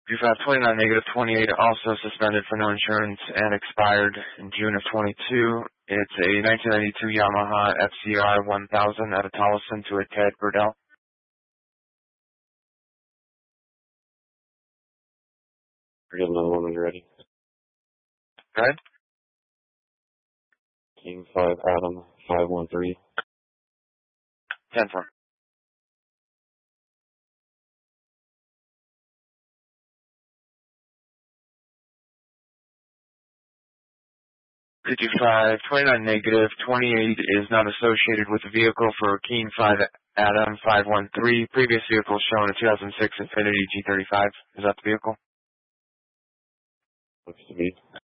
Q529 negative 28 also suspended for no insurance and expired in June of 22. It's a 1992 Yamaha FCR 1000 out of Tolleson to a Ted Burdell. Forget another one when you're ready. Go ahead. King 5 Adam 513. 10-4. Q529 negative 28 is not associated with the vehicle for King 5 Adam 513. Previous vehicle shown a 2006 Infiniti G35. Is that the vehicle? Looks to be.